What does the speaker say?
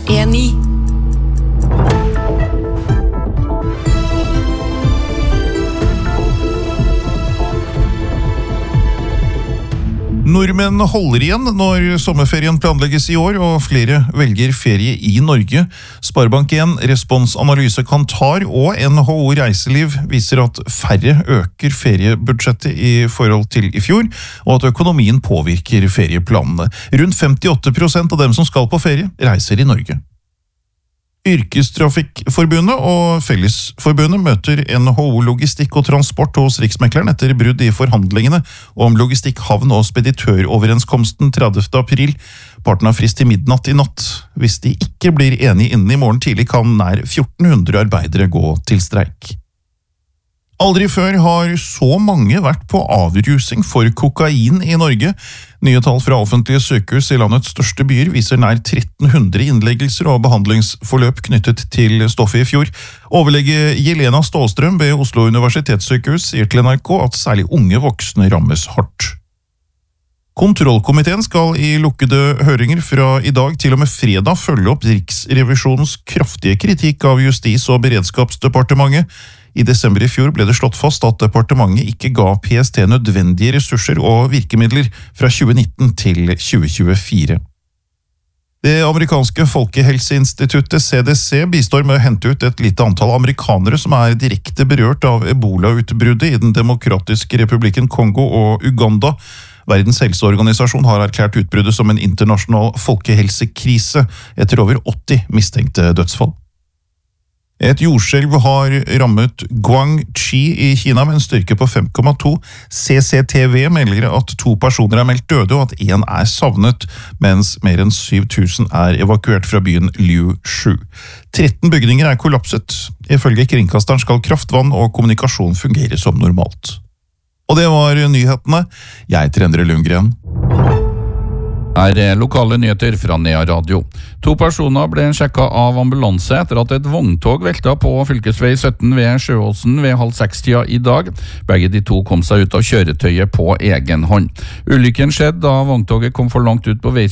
E9. Nordmenn holder igjen når sommerferien planlegges i år, og flere velger ferie i Norge. Sparebank1, Respons Analyse Kantar og NHO Reiseliv viser at færre øker feriebudsjettet i forhold til i fjor, og at økonomien påvirker ferieplanene. Rundt 58% av dem som skal på ferie reiser i Norge. Yrkestrafikkforbundet og Fellesforbundet møter NHO Logistikk og Transport hos Riksmekleren etter brudd i forhandlingene om logistikk, havn og speditøroverenskomsten 30. april. Partene har frist til midnatt i natt. Hvis de ikke blir enige innen i morgen tidlig, kan nær 1400 arbeidere gå til streik. Aldri før har så mange vært på avrusing for kokain i Norge. Nye tall fra offentlige sykehus i landets største byer viser nær 1300 innleggelser og behandlingsforløp knyttet til stoffet i fjor. Overlege Jelena Stålstrøm ved Oslo Universitetssykehus sier til NRK at særlig unge voksne rammes hardt. Kontrollkomiteen skal i lukkede høringer fra i dag til og med fredag følge opp Riksrevisjonens kraftige kritikk av Justis- og beredskapsdepartementet. I desember i fjor ble det slått fast at departementet ikke ga PST nødvendige ressurser og virkemidler fra 2019 til 2024. Det amerikanske folkehelseinstituttet CDC bistår med å hente ut et lite antall amerikanere som er direkte berørt av Ebola-utbruddet i den demokratiske republikken Kongo og Uganda. Verdens helseorganisasjon har erklært utbruddet som en internasjonal folkehelsekrise etter over 80 mistenkte dødsfall. Et jordskjelv har rammet Guangxi i Kina med en styrke på 5,2. CCTV melder at 2 personer er meldt døde og at 1 er savnet, mens mer enn 7000 er evakuert fra byen Liushu. 13 bygninger er kollapset. Ifølge kringkasteren skal kraft, vann og kommunikasjon fungere som normalt. Og det var nyhetene. Jeg heter Endre Lundgren. Her er lokale nyheter fra Nea Radio. 2 personer ble sjekket av ambulanse etter at et vogntog velta på fylkesvei 17 ved Sjøåsen ved 5:30 i dag. Begge de 2 kom seg ut av kjøretøyet på egen hånd. Ulykken skjedde da vogntoget kom for langt ut på vei